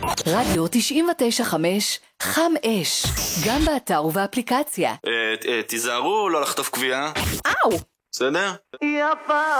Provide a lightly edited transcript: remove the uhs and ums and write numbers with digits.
רדיו 99.5 חם אש, גם באתר ובאפליקציה. תיזהרו לא לחטוף קביעה. אאו! בסדר? יפה